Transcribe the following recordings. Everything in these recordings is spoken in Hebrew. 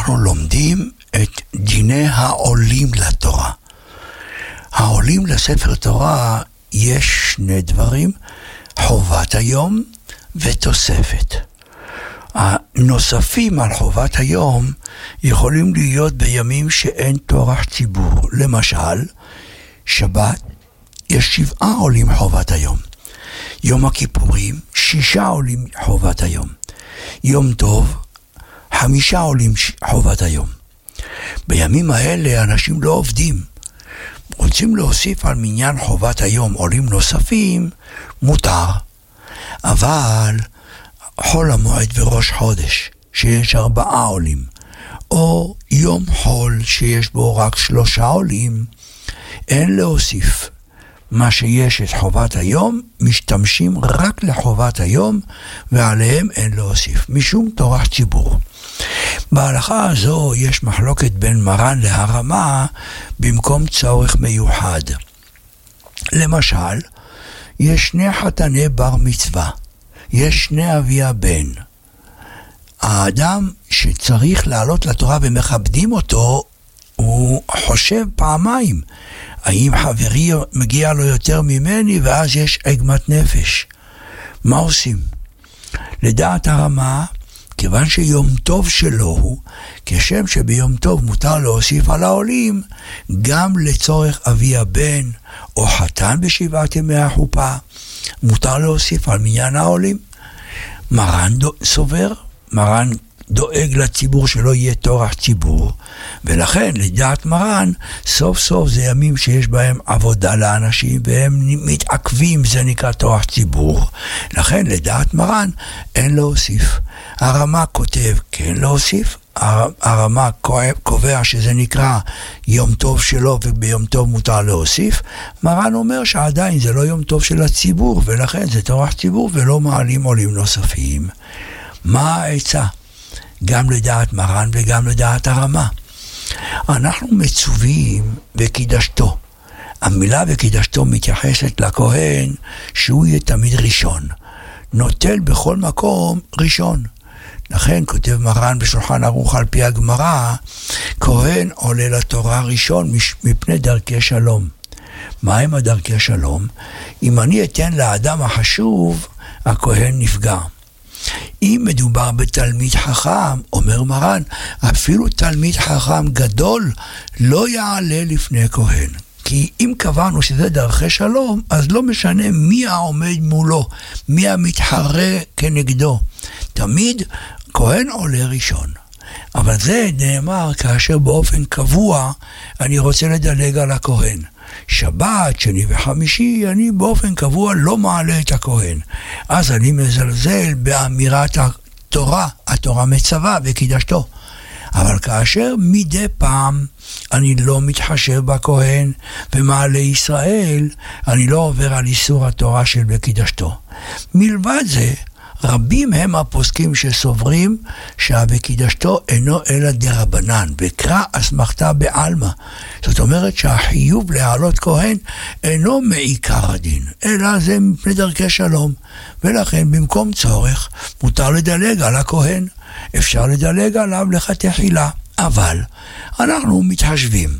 אנחנו לומדים את דיני העולים לתורה. העולים לספר תורה יש שני דברים, חובת היום ותוספת. הנוספים על חובת היום יכולים להיות בימים שאין טורח ציבור. למשל, שבת יש 7 עולים חובת היום. יום הכיפורים 6 עולים חובת היום. יום טוב 5 עולים חובת היום. בימים האלה אנשים לא עובדים. רוצים להוסיף על מניין חובת היום עולים נוספים, מותר. אבל חול המועד וראש חודש שיש 4 עולים, או יום חול שיש בו רק 3 עולים, אין להוסיף. מה שיש את חובת היום, משתמשים רק לחובת היום, ועליהם אין להוסיף, משום טורח ציבור. בהלכה הזו יש מחלוקת בין מרן להרמה במקום צורך מיוחד. למשל, יש 2 חתני בר מצווה, יש 2 אבי הבן. האדם שצריך לעלות לתורה ומכבדים אותו, הוא חושב פעמיים, האם חברי מגיע לו יותר ממני, ואז יש עגמת נפש. מה עושים? לדעת הרמה, כיוון שיום טוב שלו הוא, כשם שביום טוב מותר להוסיף על העולים, גם לצורך אבי הבן או חתן בשבעת ימי החופה, מותר להוסיף על מניין העולים. מרן סובר, מרן דואג לציבור שלא יהיה טורח ציבור, ולכן לדעת מרן סוף סוף זה ימים שיש בהם עבודה לאנשים והם מתעכבים, זה נקרא טורח ציבור. לכן לדעת מרן אין להוסיף. הרמה כותב כן להוסיף, הרמה קובע שזה נקרא יום טוב שלו וביום טוב מותר להוסיף. מרן אומר שעדיין זה לא יום טוב של הציבור, ולכן זה טורח ציבור ולא מעלים עולים נוספים. מה העצה? גם לדעת מרן וגם לדעת הרמה. אנחנו מצווים וקידשתו. המילה וקידשתו מתייחסת לכהן שהוא יהיה תמיד ראשון. נוטל בכל מקום ראשון. לכן כותב מרן בשולחן ערוך על פי הגמרא, כהן עולה לתורה ראשון מפני דרכי שלום. מה הם הדרכי שלום? אם אני אתן לאדם החשוב, הכהן נפגע. אם מדובר בתלמיד חכם, אומר מרן, אפילו תלמיד חכם גדול לא יעלה לפני כהן. כי אם קבענו שזה דרכי שלום, אז לא משנה מי העומד מולו, מי המתחרה כנגדו. תמיד כהן עולה ראשון. אבל זה נאמר כאשר באופן קבוע אני רוצה לדלג על הכהן. שבת, שני וחמישי, אני באופן קבוע לא מעלה את הכהן. אז אני מזלזל באמירת התורה, התורה מצווה וקידשתו. אבל כאשר מדי פעם אני לא מתחשב בכהן ומעלה ישראל, אני לא עובר על איסור התורה של וקידשתו. מלבד זה, רבים הם הפוסקים שסוברים שהוקידשתו אינו אלא דרבנן, וקרא אסמכתא בעלמא. זאת אומרת שהחיוב להעלות כהן אינו מעיקר הדין, אלא זה מפני דרכי שלום. ולכן במקום צורך מותר לדלג על הכהן, אפשר לדלג עליו לכתחילה. אבל אנחנו מתחשבים,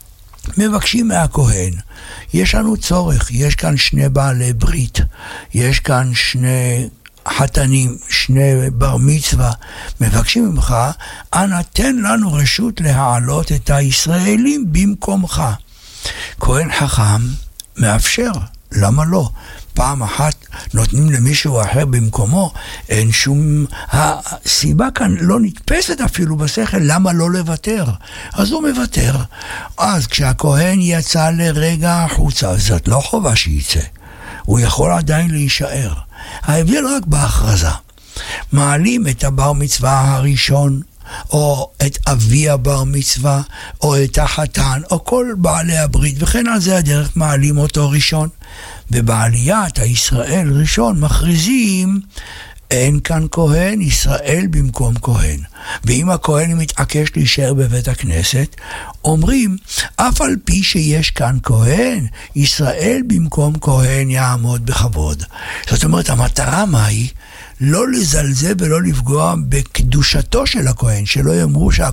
מבקשים מהכהן, יש לנו צורך, יש כאן 2 בעלי ברית, יש כאן 2 חתנים, 2 בר מצווה, מבקשים ממך, אנא תן לנו רשות להעלות את הישראלים במקומך. כהן חכם מאפשר, למה לא? פעם אחת נותנים למישהו אחר במקומו, אין שום הסיבה כאן לא נתפסת אפילו בשכל, למה לא לוותר? אז הוא מוותר. אז כשהכהן יצא לרגע החוצה, זאת לא חובה שייצא, הוא יכול עדיין להישאר. ההבדל רק בהכרזה. מעלים את הבר מצווה הראשון, או את אבי הבר מצווה, או את החתן, או כל בעלי הברית, וכן על זה הדרך מעלים אותו ראשון. ובעליית הישראל ראשון מכריזים, אין כאן כהן, ישראל במקום כהן. ואם הכהן מתעקש להישאר בבית הכנסת, אומרים, אף על פי שיש כאן כהן, ישראל במקום כהן יעמוד בכבוד. זאת אומרת, המטרה מה היא? לא לזלזל ולא לפגוע בקדושתו של הכהן, שלא יאמרו